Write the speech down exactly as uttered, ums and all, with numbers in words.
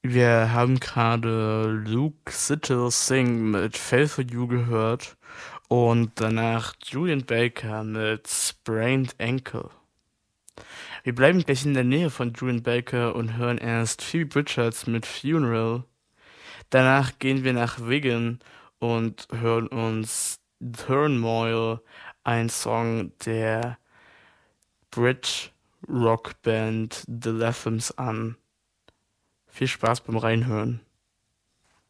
Wir haben gerade Luke Sittles Sing mit Fail for You gehört und danach Julian Baker mit Sprained Ankle. Wir bleiben gleich in der Nähe von Julian Baker und hören erst Phoebe Bridgers mit Funeral. Danach gehen wir nach Wigan und hören uns Turmoil, ein Song der Brit Rock Band The Lathams an. Viel Spaß beim Reinhören.